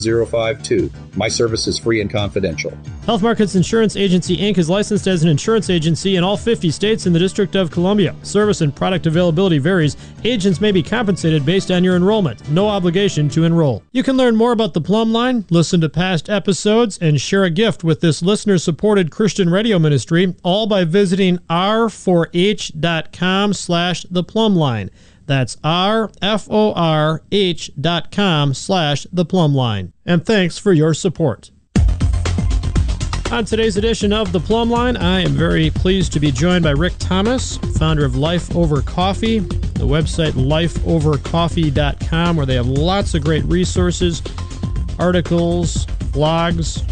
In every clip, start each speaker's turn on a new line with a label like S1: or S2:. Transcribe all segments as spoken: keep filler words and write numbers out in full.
S1: zero five two. My service is free and confidential.
S2: Health Markets Insurance Agency, Incorporated is licensed as an insurance agency in all fifty states and the District of Columbia. Service and product availability varies. Agents may be compensated based on your enrollment. No obligation to enroll. You can learn more about the Plumb Line, listen to past episodes, and share a gift with this listener-supported Christian radio ministry, all by visiting r four h dot com slash the Plumb Line. That's r f o r h dot com slash the Plumb Line. And thanks for your support. On today's edition of The Plumb Line, I am very pleased to be joined by Rick Thomas, founder of Life Over Coffee, the website life over coffee dot com, where they have lots of great resources, articles, blogs,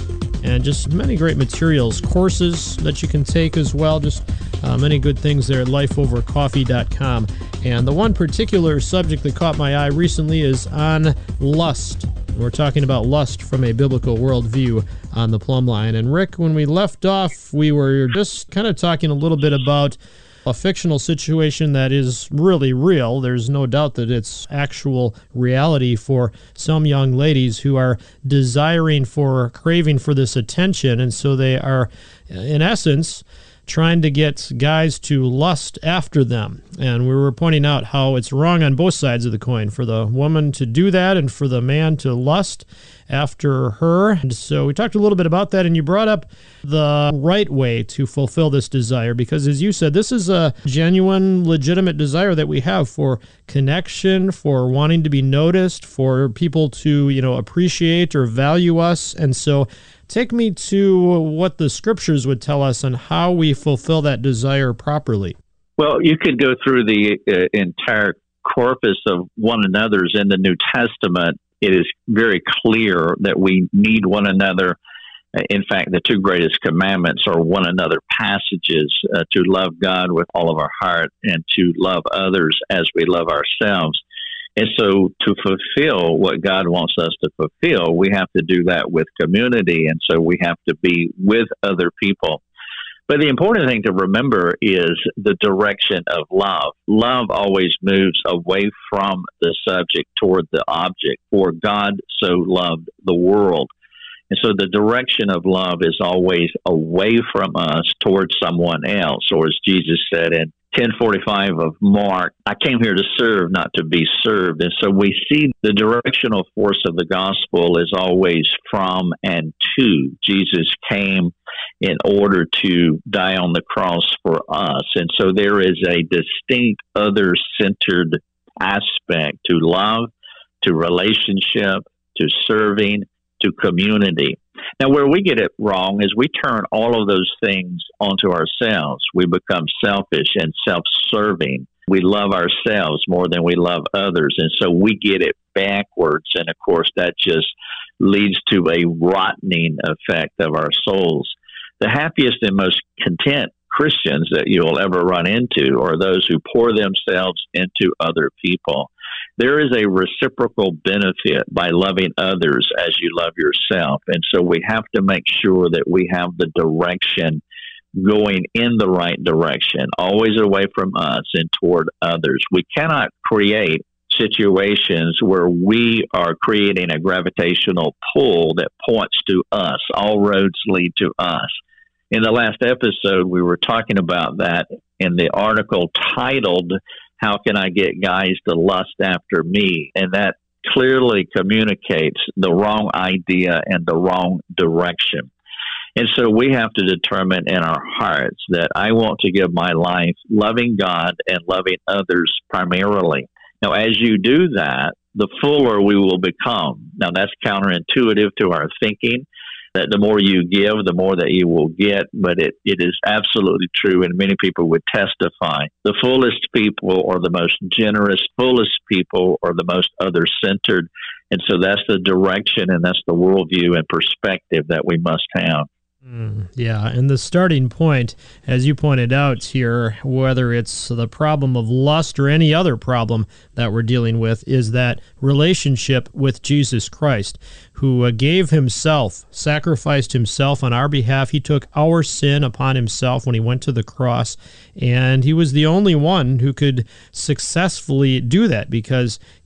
S2: and just many great materials, courses that you can take as well, just uh, many good things there at life over coffee dot com. And the one particular subject that caught my eye recently is on lust. We're talking about lust from a biblical worldview on the Plumb Line. And Rick, when we left off, we were just kind of talking a little bit about a fictional situation that is really real. There's no doubt that it's actual reality for some young ladies who are desiring for, craving for this attention. And so they are, in essence, trying to get guys to lust after them. And we were pointing out how it's wrong on both sides of the coin, for the woman to do that and for the man to lust after her. And so we talked a little bit about that, and you brought up the right way to fulfill this desire, because as you said, this is a genuine, legitimate desire that we have for connection, for wanting to be noticed, for people to, you know, appreciate or value us. And so take me to what the scriptures would tell us on how we fulfill that desire properly.
S3: Well, you could go through the uh, entire corpus of one another's in the New Testament. It is very clear that we need one another. In fact, the two greatest commandments are one another passages, uh, to love God with all of our heart and to love others as we love ourselves. And so to fulfill what God wants us to fulfill, we have to do that with community. And so we have to be with other people. But the important thing to remember is the direction of love. Love always moves away from the subject toward the object. For God so loved the world. And so the direction of love is always away from us towards someone else. Or as Jesus said in ten forty-five of Mark, I came here to serve, not to be served. And so we see the directional force of the gospel is always from and to. Jesus came in order to die on the cross for us. And so there is a distinct other-centered aspect to love, to relationship, to serving, to community. Now, where we get it wrong is we turn all of those things onto ourselves. We become selfish and self-serving. We love ourselves more than we love others. And so we get it backwards. And of course, that just leads to a rotting effect of our souls. The happiest and most content Christians that you'll ever run into are those who pour themselves into other people. There is a reciprocal benefit by loving others as you love yourself. And so we have to make sure that we have the direction going in the right direction, always away from us and toward others. We cannot create situations where we are creating a gravitational pull that points to us. All roads lead to us. In the last episode, we were talking about that in the article titled, How Can I Get Guys to Lust After Me? And that clearly communicates the wrong idea and the wrong direction. And so we have to determine in our hearts that I want to give my life loving God and loving others primarily. Now, as you do that, the fuller we will become. Now, that's counterintuitive to our thinking, that the more you give, the more that you will get, but it, it is absolutely true, and many people would testify. The fullest people are the most generous, fullest people are the most other-centered, and so that's the direction and that's the worldview and perspective that we must have.
S2: Mm, yeah, and the starting point, as you pointed out here, whether it's the problem of lust or any other problem that we're dealing with, is that relationship with Jesus Christ, who uh, gave himself, sacrificed himself on our behalf. He took our sin upon himself when he went to the cross, and he was the only one who could successfully do that because he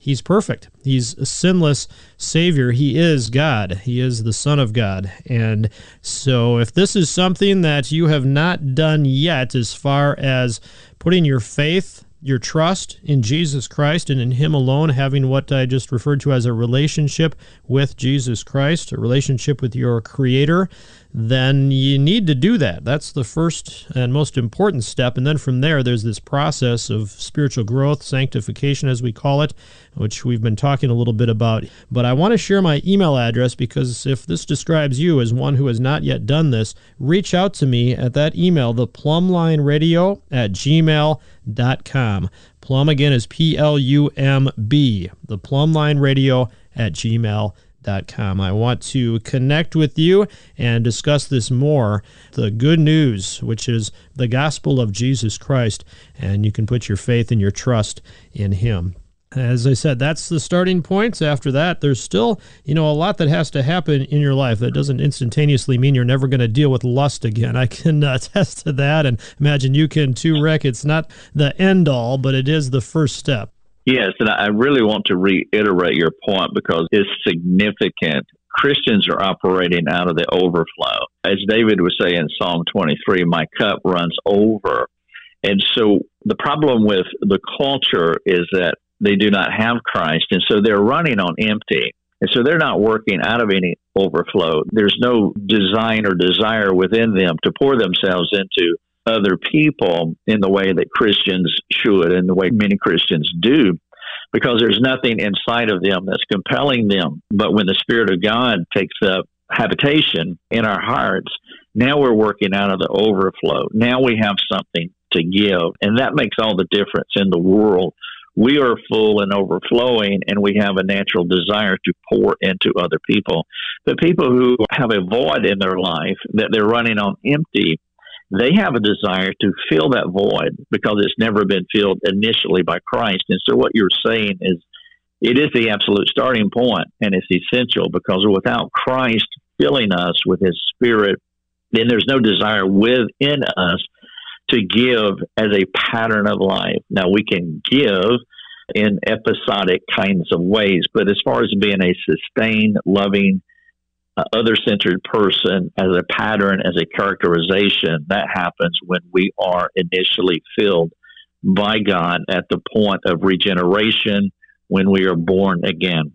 S2: He's perfect. He's a sinless Savior. He is God. He is the Son of God. And so if this is something that you have not done yet as far as putting your faith, your trust in Jesus Christ and in Him alone, having what I just referred to as a relationship with Jesus Christ, a relationship with your Creator, then you need to do that. That's the first and most important step. And then from there, there's this process of spiritual growth, sanctification, as we call it, which we've been talking a little bit about. But I want to share my email address because if this describes you as one who has not yet done this, reach out to me at that email, the plumline radio at gmail dot com. Plum, again, is P L U M B, the plumline radio at gmail dot com. I want to connect with you and discuss this more, the good news, which is the gospel of Jesus Christ, and you can put your faith and your trust in Him. As I said, that's the starting points. After that, there's still, you know, a lot that has to happen in your life. That doesn't instantaneously mean you're never going to deal with lust again. I can uh, attest to that, and imagine you can too, Rick. It's not the end all, but it is the first step.
S3: Yes, and I really want to reiterate your point because it's significant. Christians are operating out of the overflow. As David was saying in Psalm twenty-three, my cup runs over. And so the problem with the culture is that they do not have Christ, and so they're running on empty. And so they're not working out of any overflow. There's no design or desire within them to pour themselves into other people in the way that Christians should and the way many Christians do, because there's nothing inside of them that's compelling them. But when the Spirit of God takes up habitation in our hearts, now we're working out of the overflow. Now we have something to give, and that makes all the difference in the world. We are full and overflowing, and we have a natural desire to pour into other people. But people who have a void in their life, that they're running on empty, they have a desire to fill that void because it's never been filled initially by Christ. And so what you're saying is it is the absolute starting point, and it's essential because without Christ filling us with His Spirit, then there's no desire within us to give as a pattern of life. Now, we can give in episodic kinds of ways, but as far as being a sustained, loving, uh, other-centered person as a pattern, as a characterization, that happens when we are initially filled by God at the point of regeneration, when we are born again.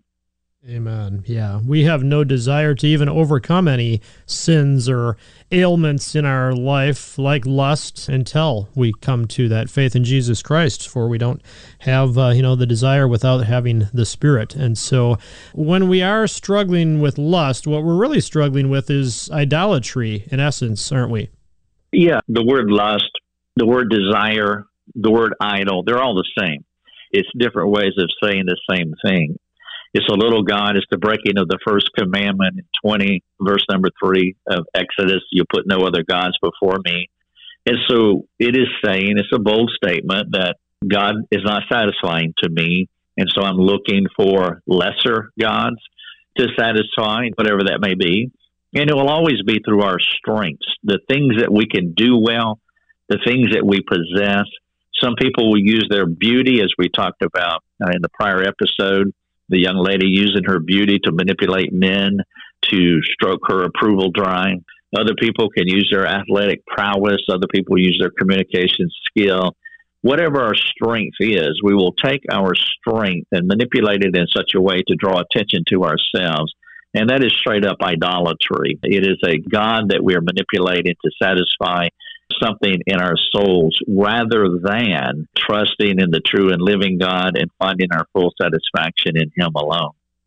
S2: Amen. Yeah. We have no desire to even overcome any sins or ailments in our life like lust until we come to that faith in Jesus Christ, for we don't have, uh, you know, the desire without having the Spirit. And so when we are struggling with lust, what we're really struggling with is idolatry in essence, aren't we?
S3: Yeah. The word lust, the word desire, the word idol, they're all the same. It's different ways of saying the same thing. It's a little God. It's the breaking of the first commandment in twenty, verse number three of Exodus. You put no other gods before me. And so it is saying, it's a bold statement that God is not satisfying to me. And so I'm looking for lesser gods to satisfy, whatever that may be. And it will always be through our strengths, the things that we can do well, the things that we possess. Some people will use their beauty, as we talked about uh, in the prior episode. The young lady using her beauty to manipulate men to stroke her approval dry. Other people can use their athletic prowess. Other people use their communication skill. Whatever our strength is, we will take our strength and manipulate it in such a way to draw attention to ourselves. And that is straight up idolatry. It is a God that we are manipulating to satisfy something in our souls rather than trusting in the true and living God and finding our full satisfaction in Him alone.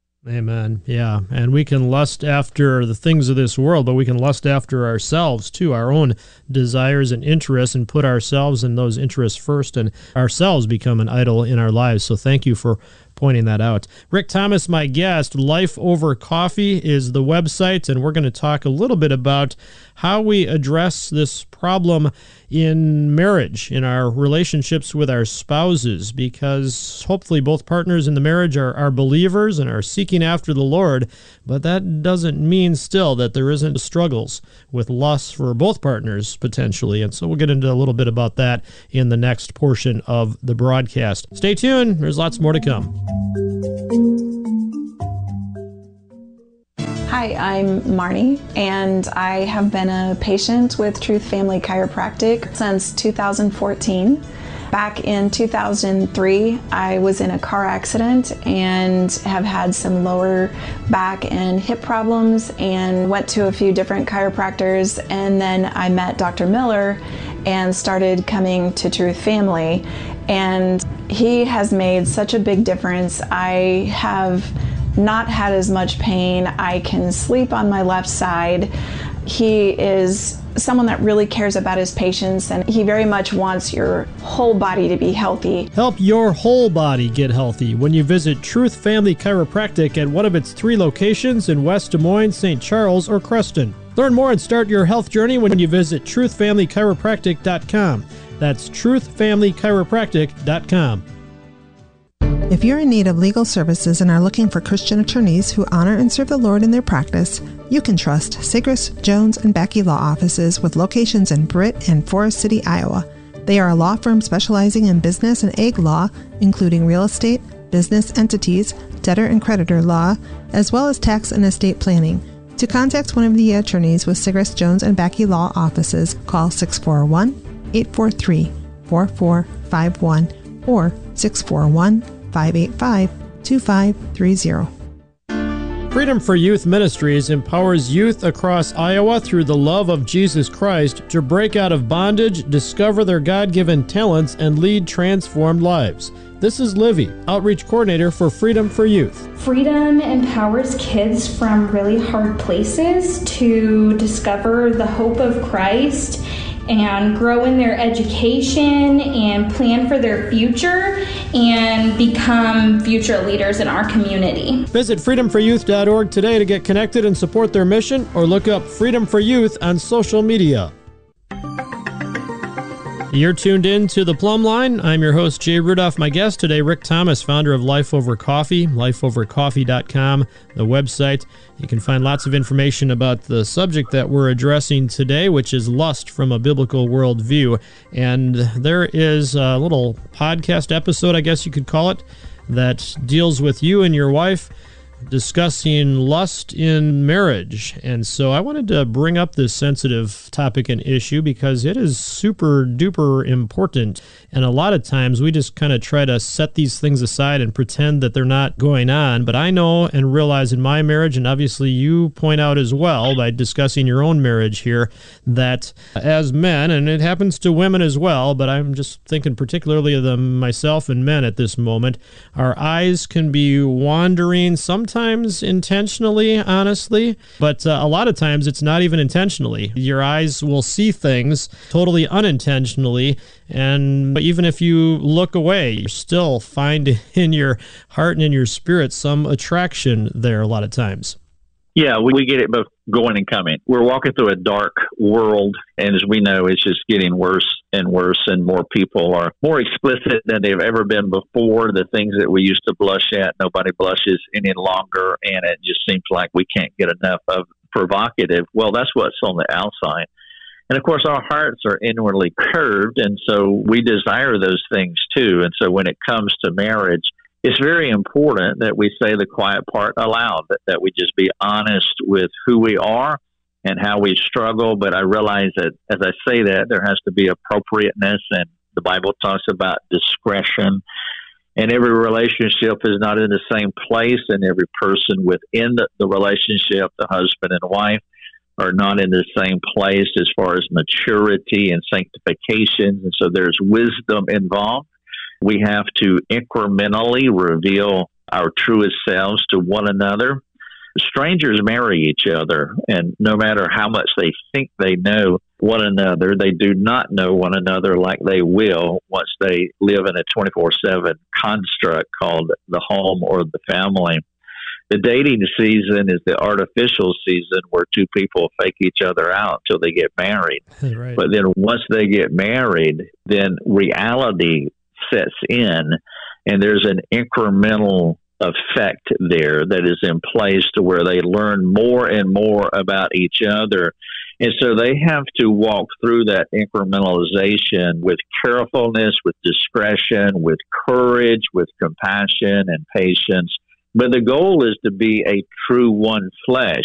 S2: Amen. Yeah. And we can lust after the things of this world, but we can lust after ourselves too, our own desires and interests, and put ourselves and those interests first, and ourselves become an idol in our lives. So thank you for pointing that out. Rick Thomas, my guest. Life Over Coffee is the website, and we're going to talk a little bit about how we address this problem in marriage, in our relationships with our spouses, because hopefully both partners in the marriage are, are believers and are seeking after the Lord, but that doesn't mean still that there isn't struggles with lust for both partners potentially, and so we'll get into a little bit about that in the next portion of the broadcast. Stay tuned. There's lots more to come.
S4: Hi, I'm Marnie, and I have been a patient with Truth Family Chiropractic since two thousand fourteen. Back in two thousand three, I was in a car accident and have had some lower back and hip problems and went to a few different chiropractors, and then I met Doctor Miller and started coming to Truth Family, and he has made such a big difference. I have not had as much pain. I can sleep on my left side. He is someone that really cares about his patients, and he very much wants your whole body to be healthy.
S2: Help your whole body get healthy when you visit Truth Family Chiropractic at one of its three locations in West Des Moines, Saint Charles, or Creston. Learn more and start your health journey when you visit truth family chiropractic dot com. That's truth family chiropractic dot com.
S5: If you're in need of legal services and are looking for Christian attorneys who honor and serve the Lord in their practice, you can trust Sigris, Jones, and Becky Law Offices with locations in Britt and Forest City, Iowa. They are a law firm specializing in business and ag law, including real estate, business entities, debtor and creditor law, as well as tax and estate planning. To contact one of the attorneys with Sigris, Jones, and Becky Law Offices, call six four one, eight four three, four four five one or six four one, five eight five, two five three zero.
S2: Freedom for Youth Ministries empowers youth across Iowa through the love of Jesus Christ to break out of bondage, discover their God-given talents, and lead transformed lives. This is Livy, Outreach Coordinator for Freedom for Youth.
S6: Freedom empowers kids from really hard places to discover the hope of Christ and grow in their education and plan for their future and become future leaders in our community.
S2: Visit freedom for youth dot org today to get connected and support their mission, or look up Freedom for Youth on social media. You're tuned in to The Plumb Line. I'm your host, Jay Rudolph. My guest today, Rick Thomas, founder of Life Over Coffee, life over coffee dot com, the website. You can find lots of information about the subject that we're addressing today, which is lust from a biblical worldview. And there is a little podcast episode, I guess you could call it, that deals with you and your wife discussing lust in marriage. And so I wanted to bring up this sensitive topic and issue because it is super duper important. And a lot of times we just kind of try to set these things aside and pretend that they're not going on. But I know and realize in my marriage, and obviously you point out as well by discussing your own marriage here, that as men, and it happens to women as well, but I'm just thinking particularly of the myself and men at this moment, our eyes can be wandering, sometimes intentionally, honestly, but uh, a lot of times it's not even intentionally. Your eyes will see things totally unintentionally, and even if you look away, you still find in your heart and in your spirit some attraction there a lot of times.
S3: Yeah, we, we get it both going and coming. We're walking through a dark world, and as we know, it's just getting worse and worse, and more people are more explicit than they've ever been before. The things that we used to blush at, nobody blushes any longer, and it just seems like we can't get enough of provocative. Well, that's what's on the outside. And, of course, our hearts are inwardly curved, and so we desire those things too. And so when it comes to marriage, it's very important that we say the quiet part aloud, that, that we just be honest with who we are and how we struggle. But I realize that as I say that, there has to be appropriateness, and the Bible talks about discretion. And every relationship is not in the same place, and every person within the, the relationship, the husband and wife, are not in the same place as far as maturity and sanctification. And so there's wisdom involved. We have to incrementally reveal our truest selves to one another. Strangers marry each other, and no matter how much they think they know one another, they do not know one another like they will once they live in a twenty-four seven construct called the home or the family. The dating season is the artificial season where two people fake each other out till they get married.
S2: Right.
S3: But then once they get married, then reality sets in, and there's an incremental effect there that is in place to where they learn more and more about each other. And so they have to walk through that incrementalization with carefulness, with discretion, with courage, with compassion and patience. But the goal is to be a true one flesh.